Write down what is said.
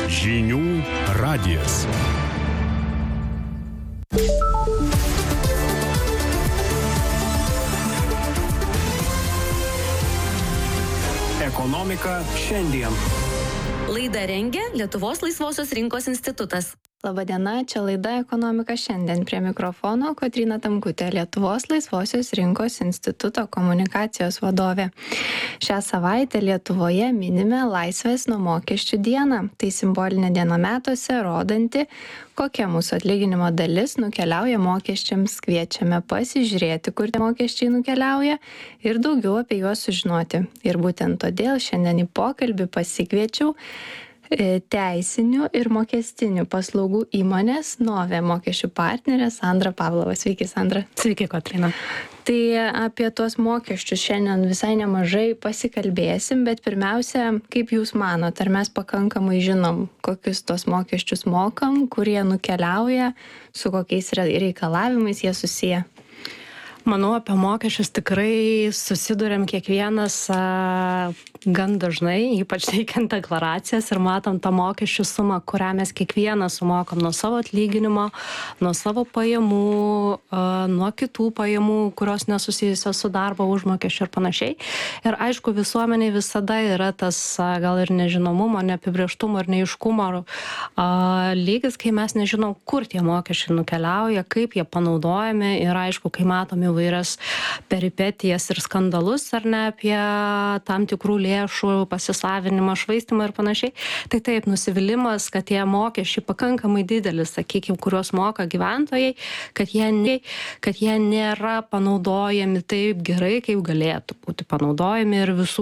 Žinių radijas. Ekonomika šiandien. Laidą rengia Lietuvos laisvosios rinkos institutas. Labadiena, čia laida Ekonomika šiandien. Prie mikrofono Kotryna Tamkutė, Lietuvos laisvosios rinkos instituto komunikacijos vadovė. Šią savaitę Lietuvoje minime Laisvės nuo mokesčių dieną. Tai simbolinė diena metuose, rodanti, kokia mūsų atlyginimo dalis nukeliauja mokesčiams. Kviečiame pasižiūrėti, kur tie mokesčiai nukeliauja ir daugiau apie juos sužinoti. Ir būtent todėl šiandien į pokalbį pasikviečiau teisinių ir mokestinių paslaugų įmonės Nove mokesčių partnerė Sandra Pavlova. Sveiki, Sandra. Sveiki, Kotryna. Tai apie tuos mokesčius šiandien visai nemažai pasikalbėsim, bet pirmiausia, kaip Jūs manot, ar mes pakankamai žinom, kokius tos mokesčius mokam, kur jie nukeliauja, su kokiais reikalavimais jie susiję? Manau, apie mokesčius tikrai susiduriam kiekvienas gan dažnai, ypač teikiant deklaracijas ir matom tą mokesčių sumą, kurią mes kiekvienas sumokam nuo savo atlyginimo, nuo savo pajamų, nuo kitų pajamų, kurios nesusijusios su darbo užmokesčiu ir panašiai. Ir aišku, visuomeniai visada yra tas gal ir nežinomumo, neapibrėžtumo ir neiškumo lygis, kai mes nežinom, kur tie mokesčiai nukeliauja, kaip jie panaudojami ir aišku, kai matom įvairias peripetijas ir skandalus ar ne apie tam tikrų lėšų pasisavinimą, švaistimą ir panašiai. Tai taip, nusivylimas, kad tie mokesčiai pakankamai didelis, sakykime, kuriuos moka gyventojai, kad jie nėra panaudojami taip gerai, kaip galėtų būti panaudojami ir visų